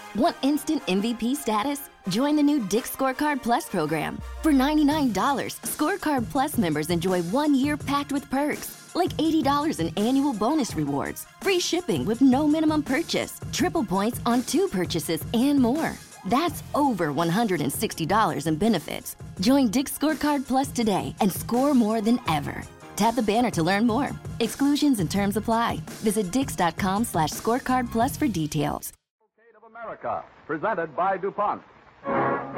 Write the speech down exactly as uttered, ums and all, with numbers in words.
Want instant M V P status? Join the new Dick's Scorecard Plus program. For ninety-nine dollars, Scorecard Plus members enjoy one year packed with perks, like eighty dollars in annual bonus rewards, free shipping with no minimum purchase, triple points on two purchases, and more. That's over one hundred sixty dollars in benefits. Join Dick's Scorecard Plus today and score more than ever. Tap the banner to learn more. Exclusions and terms apply. Visit dix.com slash scorecard plus for details. America, presented by DuPont.